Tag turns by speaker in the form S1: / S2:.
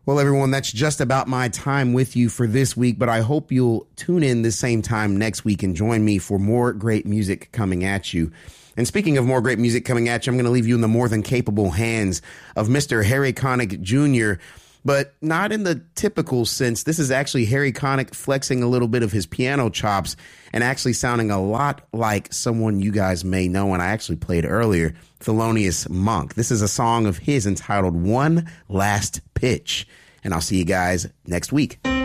S1: Well, everyone, that's just about my time with you for this week, but I hope you'll tune in the same time next week and join me for more great music coming at you. And speaking of more great music coming at you, I'm going to leave you in the more than capable hands of Mr. Harry Connick Jr., but not in the typical sense. This is actually Harry Connick flexing a little bit of his piano chops and actually sounding a lot like someone you guys may know, and I actually played earlier, Thelonious Monk. This is a song of his entitled One Last Pitch, and I'll see you guys next week.